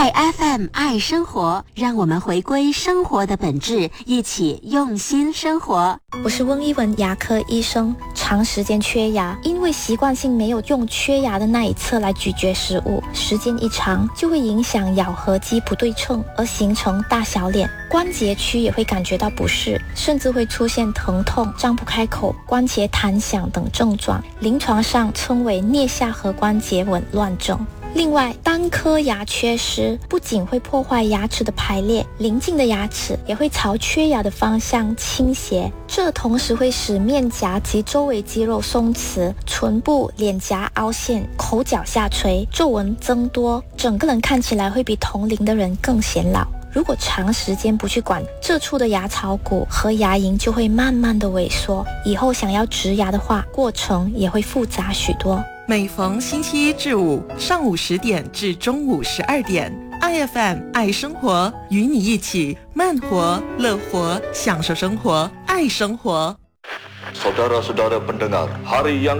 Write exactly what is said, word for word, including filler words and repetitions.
爱 F M 爱生活，让我们回归生活的本质，一起用心生活。 我是温一文牙科医生。长时间缺牙，因为习惯性没有用缺牙的那一侧来咀嚼食物，时间一长就会影响咬合肌不对称，而形成大小脸。关节区也会感觉到不适，甚至会出现疼痛、张不开口、关节弹响等症状，临床上称为颞下颌关节紊乱症。另外，单颗牙缺失不仅会破坏牙齿的排列，邻近的牙齿也会朝缺牙的方向倾斜，这同时会使面颊及周围肌肉松弛，唇部、脸颊凹陷，口角下垂，皱纹增多，整个人看起来会比同龄的人更显老。如果长时间不去管，这处的牙槽骨和牙龈就会慢慢的萎缩，以后想要植牙的话，过程也会复杂许多。 每逢星期一至五上午十点至中午十二点 ，I F M 爱生活，与你一起慢活、乐活，享受生活，爱生活。 Saudara-saudara pendengar, hari yang